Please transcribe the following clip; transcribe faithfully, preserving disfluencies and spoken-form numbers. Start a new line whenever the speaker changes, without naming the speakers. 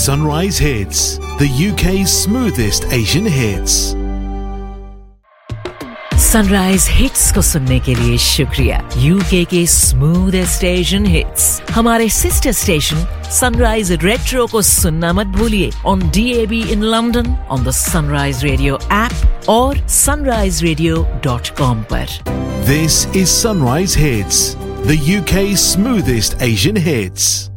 Sunrise Hits, the U K's smoothest Asian hits.
Sunrise hits को सुनने के लिए शुक्रिया। यूके के स्मूथेस्ट एशियन हिट्स हमारे सिस्टर स्टेशन सनराइज रेट्रो को सुनना मत भूलिए on D A B in London, on the sunrise radio app और sunrise radio dot com पर।
This is Sunrise Hits, the U K's smoothest Asian hits.